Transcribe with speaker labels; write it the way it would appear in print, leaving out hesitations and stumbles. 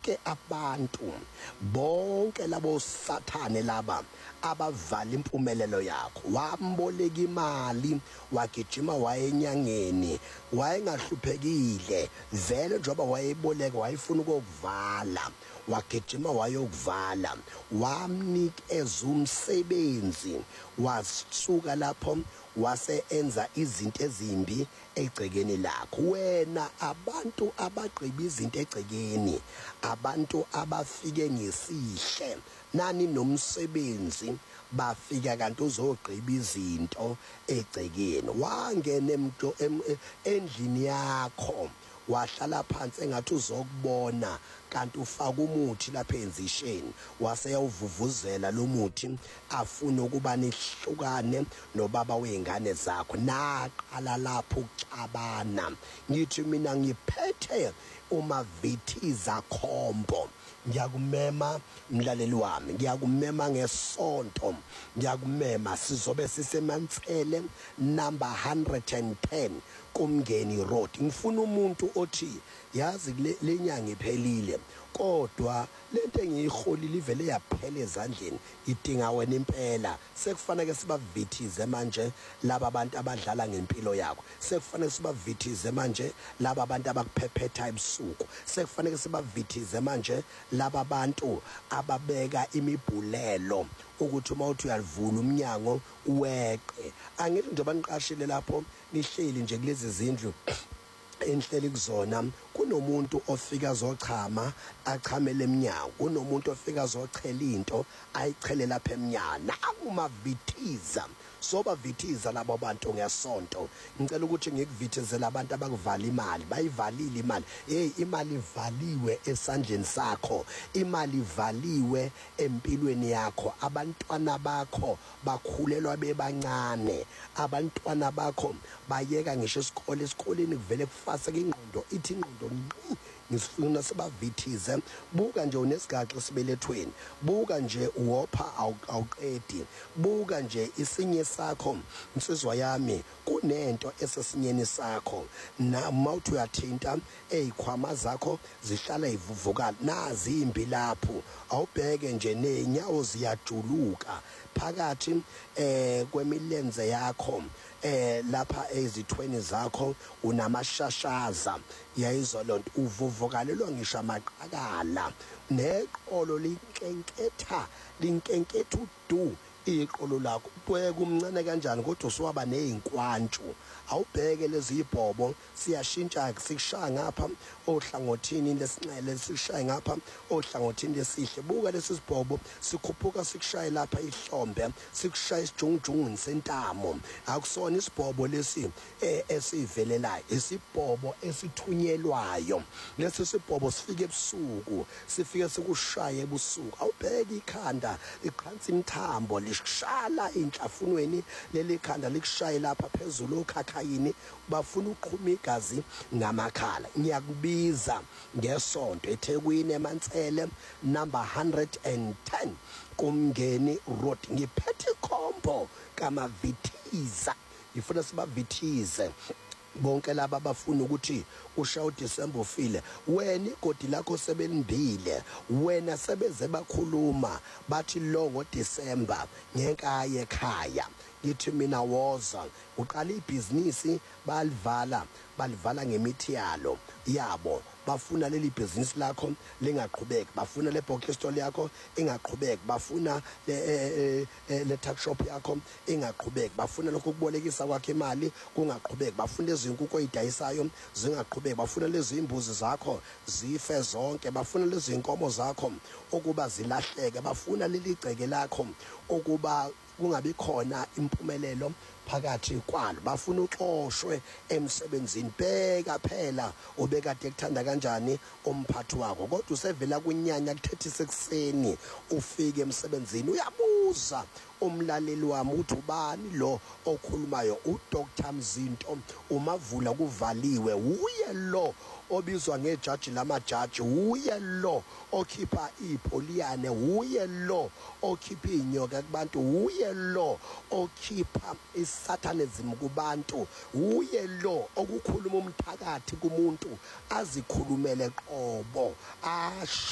Speaker 1: bonke abantu, bonke labo sathane laba abavala impumelelo yakho. Wamboleka imali, wagijima wayenyangeni, wayengahluphekile vele njengoba wayeboleka wayefuna ukukuvala, wagijima wayokuvala, wamnikeza umsebenzi, wasuka lapho wase enza izinto ezimbi egcekeni lakho. Wena abantu abagqiba izinto egcekeni, abantu abafike ngesihle nani nomsebenzi bafika kanti uzogqiba izinto egcekeni, wangena endlini yakho wahlala phansi engathi uzokubona kanti ufaka umuthi lapha enzisheni, waseyawuvuvuzela lo muthi afuna ukuba nihlukane nobaba weingane zakho. Naqala lapho ukuxabana. Ngithi mina ngiphethe uMavithiza Khombo, ngiyakumema mlaleli wami, ngiyakumema ngesonto, ngiyakumema sizobe siseMantsele number 110 kuMngeni Road. Ngifuna umuntu othi yazi lenyanga iphelile kodwa lento engiyiholile ivele yaphela ezandleni, idinga wena impela. Sekufanele sibavithize manje laba abantu abadlala ngempilo yakho, sekufanele sibavithize manje laba abantu abakuphephetha ebusuku, sekufanele sibavithize manje laba bantu ababeka imibhulelo ukuthi uma uthi uyalivula umnyango weqe. Angithi njengoba niqashile lapho nihleli nje kulezi zindlu enhleli kuzona, kunomuntu ofika azochama achamele eminyango, kunomuntu ofika azochela into ayichele lapha eminyango. Nakumavithiza sobavithiza labo bantu ngesonto. Ngicela ukuthi ngikuvithizele abantu abakuvala imali, bayivalile imali. Hey, imali ivaliwe esandleni sakho, imali ivaliwe empilweni yakho. Abantwana bakho bakhulelwa bebancane, abantwana bakho bayeka ngisho isikole, esikoleni kuvele kufaseke ingqondo, ithi ingqondo ngqi. Ngisifuna sibavithize. Buka nje unesigaxa sibelethweni, buka nje uwopha awuqedi, buka nje isinye sakho. Insizwa yami kunento esesinyeni sakho, na mawuthi uyathinta ezikhwama zakho zihlala ivuvukala, nazi imbi lapho. Awubheke nje nenyawo ziyajuluka phakathi kwemilenze yakho, lapha ezithweni zakho unamashashaza. Yayizwa lonto, uvuvukalelwa ngisho amaqakala, neqolo linkenketha udu iqolo lakho. Ubheke umncane kanjani kodwa usuwaba nezinkwantshu. Awubheke lezi ibhobo siyashintsha, sikushaya ngapha ohlangothini lesinxele, sikushaya ngapha ohlangothini lesihle. Buka lesi sibhobo sikhuphuka sikushaye lapha ihlombe, sikushaye isijungujungu sentamo. Akusona isibhobo lesi esivelelayo, isibhobo esithunyelwayo. Lesi sibhobo sifike ebusuku, sifike sikushaye ebusuku. Awubheke ikhanda iqhansi imthambo lishala inhlafunweni, leli khanda likushaye lapha phezulu okhakhayini, bafuna uqhuma igazi ngamakhala. Ngiyakubiza ngesonto eThekwini eMantsele number 110 kuMngeni Road. Ngiphethe ikhombo kaMavithiza, ngifuna sibavithize bonke laba abafuna ukuthi ushaya uDisemba ufile. Wena igodi lakho sebelindile, wena sebeze bakhuluma bathi lo ngoDisemba ngenkaya ekhaya. Ngithi mina woza uqala ibhizinisi, balivala ngemithi yabo. Bafuna leli bhizinisi lakho lingaqhubeki, bafuna le book store yakho ingaqhubeki, bafuna le tuck shop yakho ingaqhubeki, bafuna lokho kubolekisa kwakhe imali kungaqhubeki, bafuna lezi inkukhu oyidayisayo zingaqhubeki, bafuna lezi imbuzi zakho zife zonke, bafuna lezi inkomo zakho ukuba zilahleke, bafuna leli gceke lakho ukuba kungabi khona impumelelo phakathi kwalo, bafuna uxoshwe emsebenzini. Bheka phela ubekade ekuthanda kanjani umphathi wakho, kodwa usevela kunyanya ku-30 sekuseni ufike emsebenzini. Uyabuza umlaleli wami uthi ubani lo okhulumayo? uDr Mzinto uMavula kuvaliwe. Uye lo obizwa ngejaji lamajaji, uye lo okhipha ipholiyane, uye lo okhipha inyoka kubantu, uye lo okhipha isatanism kubantu, uye lo okukhuluma umthakathi kumuntu azikhulumele qobo asho